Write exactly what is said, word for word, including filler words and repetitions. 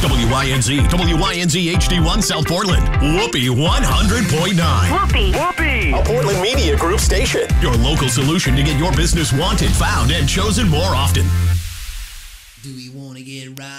W Y N Z, W Y N Z H D one South Portland, Whoopee one hundred point nine. Whoopee, Whoopee, a Portland Media Group station. Your local solution to get your business wanted, found, and chosen more often. Do we want to get right?